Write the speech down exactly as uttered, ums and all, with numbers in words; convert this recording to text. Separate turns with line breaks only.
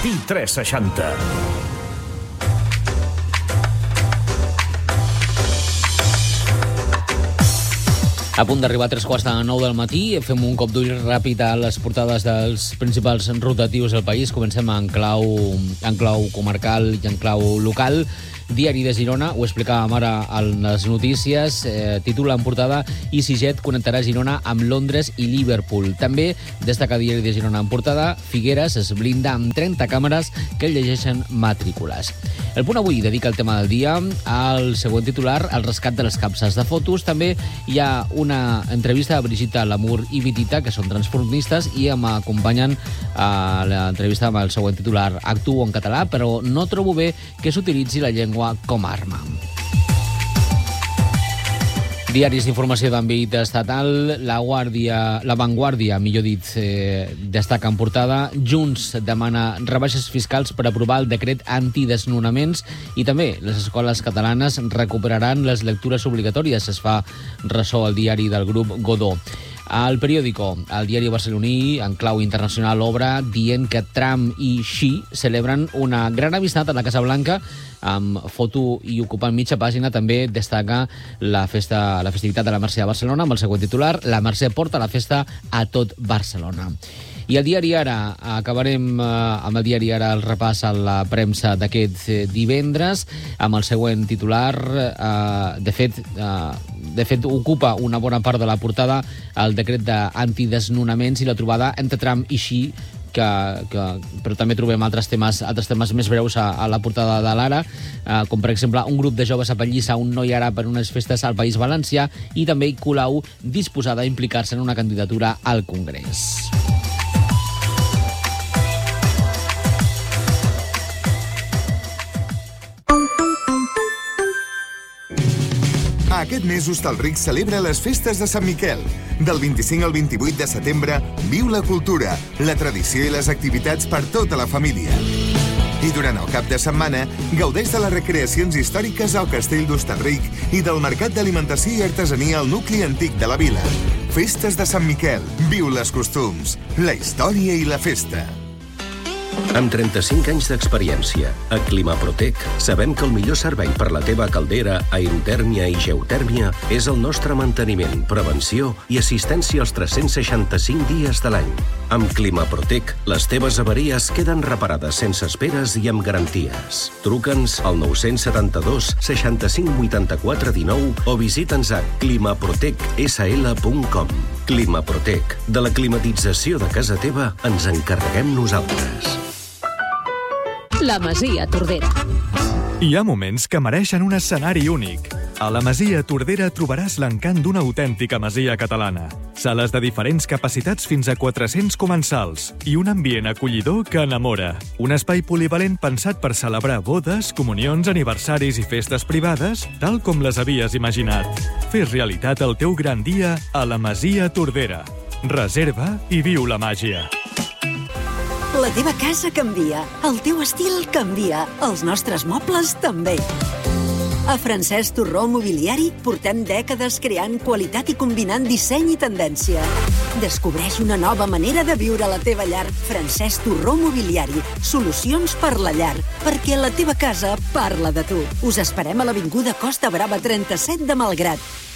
Matí tres seixanta.
A punt d'arribar a tres quarts de nou del matí, fem un cop d'ull ràpid a les portades dels principals rotatius del país. Comencem en clau, en clau comarcal i en clau local. Diari de Girona, ho explicàvem ara en les notícies, eh, títula en portada EasyJet connectarà Girona amb Londres i Liverpool. També destaca Diari de Girona en portada, Figueres es blinda amb trenta càmeres que llegeixen matrícules. El Punt Avui dedica el tema del dia al següent titular, el rescat de les capses de fotos. També hi ha una entrevista a Brigitte Lamour i Vitita, que són transformistes, i m'acompanyen a l'entrevista amb el següent titular. Actuo en català, però no trobo bé que s'utilitzi la llengua com a arma. Diaris d'informació d'àmbit estatal, La Guàrdia, La Vanguardia, millor dit, eh, destaca en portada, Junts demana rebaixes fiscals per aprovar el decret antidesnonaments i també les escoles catalanes recuperaran les lectures obligatòries, es fa ressò al diari del grup Godó. Al Periódico, el diari barceloní, en clau internacional, obre dient que Trump i Xi celebren una gran amistat a la Casa Blanca, amb foto i ocupant mitja pàgina. També destaca la festa, la festivitat de la Mercè a Barcelona, amb el següent titular, la Mercè porta la festa a tot Barcelona. I el diari Ara, acabarem eh, amb el diari Ara el repàs a la premsa d'aquest eh, divendres, amb el següent titular, eh, de fet, eh, de fet ocupa una bona part de la portada el decret d'antidesnonaments i la trobada entre Trump i Xi, que, que, però també trobem altres temes, altres temes més breus a, a la portada de l'Ara, eh, com per exemple un grup de joves apallissa un noi àrab en unes festes al País Valencià i també Colau disposada a implicar-se en una candidatura al Congrés.
Aquest mes Hostalric celebra les festes de Sant Miquel. Del vint-i-cinc al vint-i-vuit de setembre, viu la cultura, la tradició i les activitats per tota la família. I durant el cap de setmana, gaudeix de les recreacions històriques al Castell d'Hostalric i del Mercat d'Alimentació i Artesania al nucli antic de la vila. Festes de Sant Miquel. Viu les costums, la història i la festa.
Amb trenta-cinc anys d'experiència, a Climaprotec sabem que el millor servei per la teva caldera, aerotèrmia i geotèrmia és el nostre manteniment, prevenció i assistència els tres-cents seixanta-cinc dies de l'any. Amb Climaprotec, les teves avaries queden reparades sense esperes i amb garanties. Truca'ns al nou setanta-dos seixanta-cinc vuitanta-quatre dinou o visita'ns a climaprotec s l punt com. Climaprotec. De la climatització de casa teva ens encarreguem nosaltres.
La Masia Tordera.
Hi ha moments que mereixen un escenari únic. A la Masia Tordera trobaràs l'encant d'una autèntica masia catalana. Sales de diferents capacitats fins a quatre-cents comensals i un ambient acollidor que enamora. Un espai polivalent pensat per celebrar bodes, comunions, aniversaris i festes privades, tal com les havies imaginat. Fes realitat el teu gran dia a la Masia Tordera. Reserva i viu la màgia.
La teva casa canvia, el teu estil canvia, els nostres mobles també. A Francesc Torró Mobiliari portem dècades creant qualitat i combinant disseny i tendència. Descobreix una nova manera de viure a la teva llar. Francesc Torró Mobiliari. Solucions per la llar, perquè la teva casa parla de tu. Us esperem a l'avinguda Costa Brava trenta-set de Malgrat.